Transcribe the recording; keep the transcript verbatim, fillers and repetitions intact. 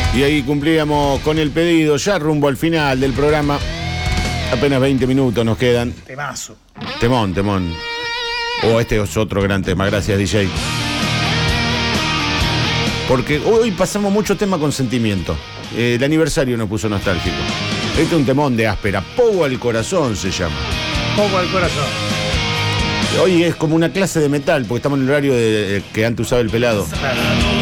Y ahí cumplíamos con el pedido, ya rumbo al final del programa. Apenas veinte minutos nos quedan. Temazo. Temón, temón. Oh, este es otro gran tema, gracias D J. Porque hoy pasamos mucho tema con sentimiento. Eh, el aniversario nos puso nostálgico. Este es un temón de áspera. Pogo al corazón se llama. Poco al corazón. Hoy es como una clase de metal, porque estamos en el horario de, de que antes usaba el pelado. Claro.